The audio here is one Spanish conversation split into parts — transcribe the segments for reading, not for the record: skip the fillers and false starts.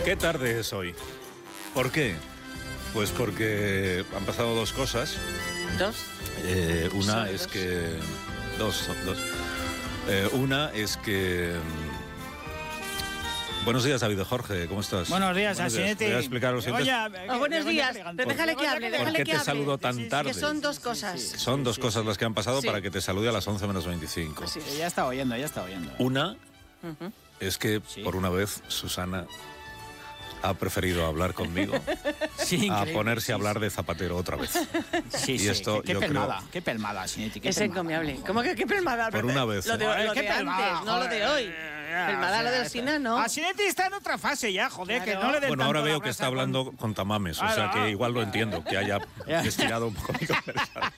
¿Qué tarde es hoy? ¿Por qué? Pues porque han pasado dos cosas. ¿Dos? Una es dos. que... Dos. Una es que... Buenos días, David Jorge, ¿cómo estás? Buenos días, Asinetti. Voy a explicar lo siguiente. Buenos días, pero déjale que hable, ¿Por déjale qué que te hable. saludo tan Sí, sí, tarde? Que son dos cosas. Son dos cosas las que han pasado Sí. para que te salude a las 11 menos 25. Así es. Ya está oyendo. Una Ujú. es que, Sí. por una vez, Susana ha preferido hablar conmigo Sí, a increíble. ponerse a hablar de Zapatero otra vez. Sí, Y sí, esto, qué yo pelmada, qué pelmada, Asinetti. Es encomiable. ¿Cómo que qué pelmada? Por una vez, Lo de, ¿eh? lo de antes, no lo de hoy. Pelmada lo del Sina, ¿no? Asinetti está en otra fase ya, joder, Claro. que no le den Bueno, ahora tanto la veo que brasa está hablando con tamames, o sea que igual lo entiendo, que haya estirado un poco mi conversación.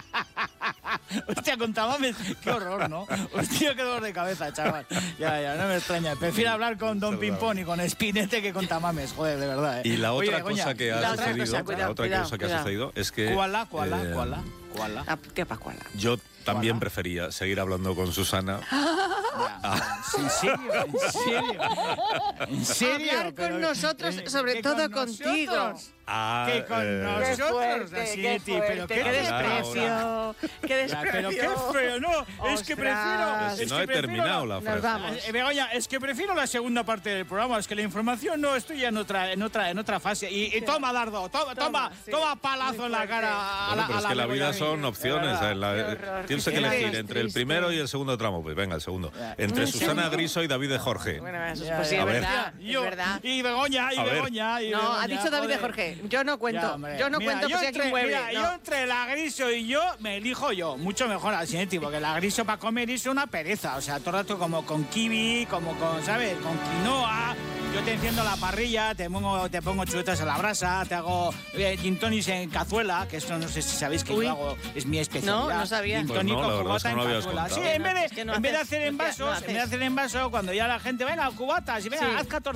Hostia, con Tamames, qué horror, ¿no? Hostia, qué dolor de cabeza, chaval. Ya, no me extraña. Prefiero hablar con Don Pimpón y con Spinete que con Tamames, joder, de verdad. Y la Oye, otra Begoña, cosa que la ha otra sucedido, cosa, cuidado, cuidado. sucedido es que ¿Cuál? ¿Qué pascuala? yo también ¿Cuál? prefería seguir hablando con Susana. ¿En serio? ¿En serio? Hablar con nosotros, sobre ¿Que todo con contigo. nosotros? a, Que con eh, nosotros, Asinetti, pero qué qué desprecio, qué desprecio. Pero qué feo, no, es que prefiero... Ostras. si es no que he terminado la Nos frase. vamos. Begoña, es que prefiero la segunda parte del programa, es que la información no, estoy ya en otra fase. Y toma, Dardo, toma palazo en la cara a Bueno, pero es que la Begoña. vida son opciones. Qué horror. Tienes que Qué elegir entre el triste. primero y el segundo tramo. Pues venga, el segundo. Entre Susana Griso y David Jorge. Bueno, eso Ya, pues sí, ya. es A ver. verdad. Es verdad. Y Begoña. No, ha dicho David de Jorge. Yo no cuento. Yo no cuento por si hay quien mueve. Mira, yo entre la Griso y yo me elijo yo. Mucho mejor Asinetti, porque la Griso para comer es una pereza. O sea, todo el rato como con kiwi, como con, ¿sabes? Con quinoa. Yo te enciendo la parrilla, te pongo chuletas a la brasa, te hago gin tonics en cazuela, que esto no sé si sabéis que Uy. yo hago, es mi especialidad. No sabía. Gin Pues tonic no, la con verdad es que cubata no lo en habías cazuela. contado. Sí, en Es que no vez de haces, hacer en no vasos, haces. cuando ya la gente, venga, cubatas, y venga, Sí. haz 14